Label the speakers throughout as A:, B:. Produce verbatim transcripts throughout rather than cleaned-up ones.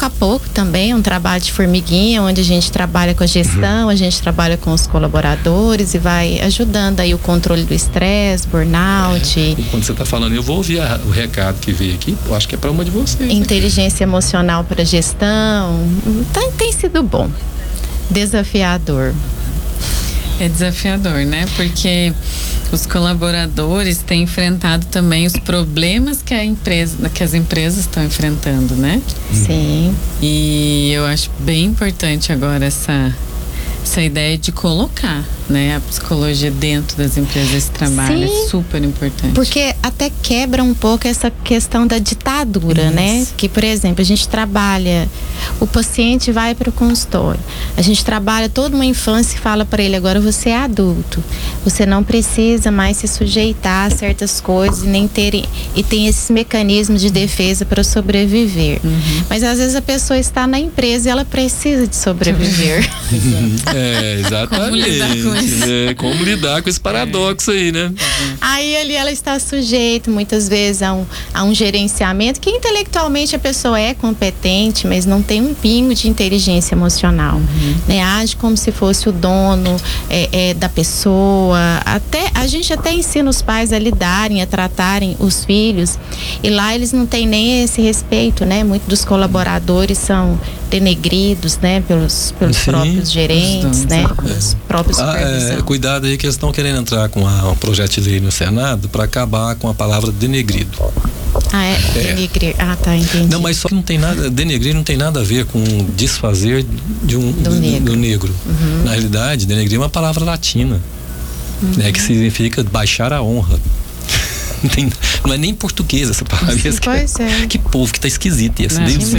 A: há pouco também, um trabalho de formiguinha, onde a gente trabalha com a gestão, uhum. a gente trabalha com os colaboradores e vai ajudando aí o controle do estresse, burnout.
B: É. E quando você está falando, eu vou ouvir a, o recado que veio aqui, eu acho que é para uma de vocês.
A: Inteligência aqui. Emocional para gestão, tem, tem sido bom, desafiador.
C: É desafiador, né? Porque os colaboradores têm enfrentado também os problemas que a empresa, que as empresas estão enfrentando, né?
A: Sim.
C: E eu acho bem importante agora essa essa ideia de colocar, né, a psicologia dentro das empresas, esse trabalho. Sim, é super importante.
A: Porque até quebra um pouco essa questão da ditadura, isso. né? Que, por exemplo, a gente trabalha, o paciente vai para o consultório, a gente trabalha toda uma infância e fala para ele, agora você é adulto, você não precisa mais se sujeitar a certas coisas e nem ter, e tem esses mecanismos de defesa para sobreviver. Uhum. Mas às vezes a pessoa está na empresa e ela precisa de sobreviver.
B: É, exatamente. Como lidar com isso? É, como lidar com esse paradoxo é. aí, né?
A: Aí ali ela está sujeita muitas vezes a um, a um gerenciamento que intelectualmente a pessoa é competente, mas não tem um pingo de inteligência emocional. Uhum. Né? Age como se fosse o dono é, é, da pessoa. Até, a gente até ensina os pais a lidarem, a tratarem os filhos, e lá eles não têm nem esse respeito, né? Muitos dos colaboradores são denegridos, né? Pelos, pelos próprios gerentes, né?
B: É.
A: Os próprios
B: ah, é, cuidado aí que eles estão querendo entrar com a, um projeto de lei no Senado para acabar com a palavra denegrido.
A: Ah, é? é. Denegrir. Ah, tá, entendi.
B: Não, mas só que não tem nada, denegrir não tem nada a ver com desfazer de um,
A: do,
B: do
A: negro.
B: Do negro.
A: Uhum.
B: Na realidade, denegrir é uma palavra latina, uhum. né? Que significa baixar a honra. Não, tem, não é nem português essa palavra.
A: Sim,
B: que,
A: pois é.
B: que povo que tá esquisito esse. Deus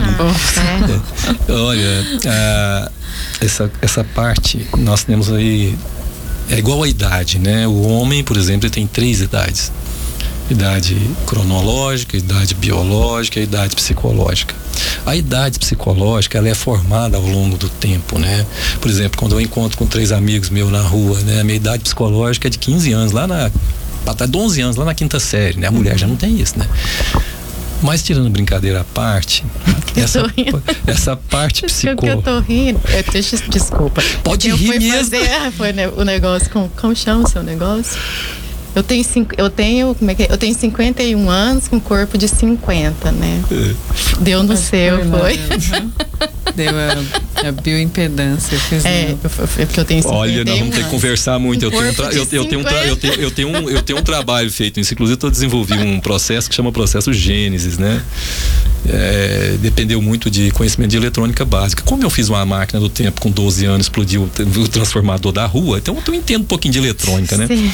B: é. Olha, ah, essa, essa parte nós temos aí, é igual a idade, né? O homem, por exemplo, ele tem três idades: idade cronológica, idade biológica e idade psicológica. A idade psicológica, ela é formada ao longo do tempo, né? Por exemplo, quando eu encontro com três amigos meus na rua, né? A minha idade psicológica é de quinze anos, lá na de onze anos, lá na quinta série, né? A mulher já não tem isso, né? Mas tirando brincadeira à parte, essa, essa parte psicó...
A: eu tô rindo, é, deixa, desculpa.
B: Pode
A: eu
B: rir
A: fui
B: mesmo.
A: Fazer, foi o negócio, com, como chama o seu negócio? Eu tenho, cinco, eu tenho, como é que é? Eu tenho cinquenta e um anos com corpo de cinquenta, né? É. Deu no seu, foi.
C: Uhum. Deu a, a bioimpedância.
A: É, porque eu tenho cinquenta e um.
B: Olha, nós vamos ter que conversar muito. Eu tenho, tra- eu, eu, tenho um tra- eu, tenho, eu, tenho um, eu tenho um trabalho feito nisso. Inclusive, eu desenvolvi um processo que chama processo Gênesis, né? É, dependeu muito de conhecimento de eletrônica básica. Como eu fiz uma máquina do tempo com doze anos, explodiu o transformador da rua, então eu entendo um pouquinho de eletrônica, né?
A: Sim.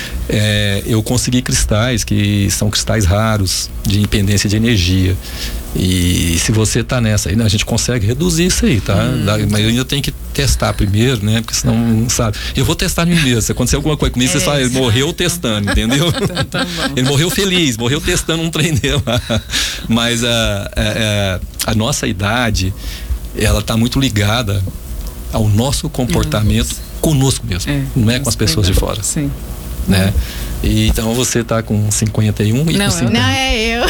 B: É, eu consegui cristais que são cristais raros de impedância de energia, e se você está nessa aí, né, a gente consegue reduzir isso aí, tá? Hum, Mas eu ainda tenho que testar primeiro, né? Porque senão não sabe. Eu vou testar em mim mesmo. Se acontecer alguma coisa comigo, é, você fala, ele morreu testando, entendeu?
C: Então, tá bom.
B: Ele morreu feliz, morreu testando um trem dele lá. Mas a, a, a nossa idade, ela está muito ligada ao nosso comportamento conosco mesmo, é, não é com as pessoas de fora.
C: Sim.
B: Né? E então você tá com cinquenta e um e
A: não,
B: com cinquenta.
A: Não, é eu.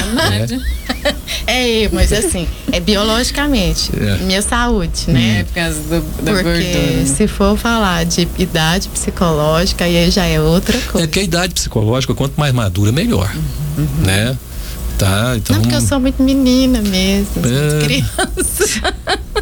A: É, é eu, mas assim, é biologicamente, é. minha saúde, né?
C: É por causa do, da
A: Porque
C: gordura.
A: Se for falar de idade psicológica, aí já é outra coisa.
B: É que a idade psicológica, quanto mais madura, melhor, uhum. né? Tá, então...
A: Não, porque eu sou muito menina mesmo, é. muito criança.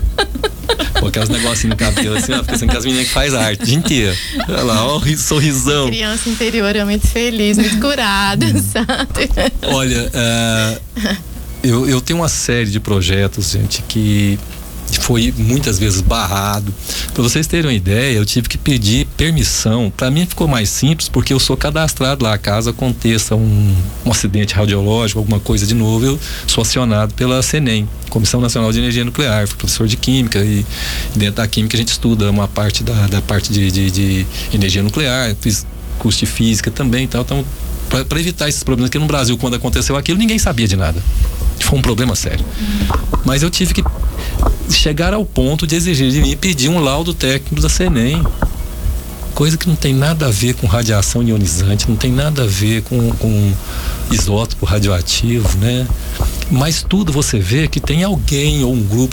B: Pô, aqueles negocinhos no cabelo assim, ó, fica assim, aquelas meninas que faz arte o dia inteiro. Olha lá, ó, o sorrisão.
A: A criança interior é muito feliz, muito curada, sabe?
B: Olha, uh, eu, eu tenho uma série de projetos, gente, que foi muitas vezes barrado. Para vocês terem uma ideia, eu tive que pedir permissão. Para mim ficou mais simples porque eu sou cadastrado lá. Caso aconteça um, um acidente radiológico, alguma coisa de novo, eu sou acionado pela CENEM, Comissão Nacional de Energia Nuclear. Fui professor de Química e dentro da Química a gente estuda uma parte da, da parte de, de, de energia nuclear. Fiz curso de Física também e tal. Então, para evitar esses problemas, porque no Brasil, quando aconteceu aquilo, ninguém sabia de nada. Foi um problema sério. Mas eu tive que chegar ao ponto de exigir de mim pedir um laudo técnico da CENEM, coisa que não tem nada a ver com radiação ionizante, não tem nada a ver com, com isótopo radioativo, né? Mas tudo você vê que tem alguém ou um grupo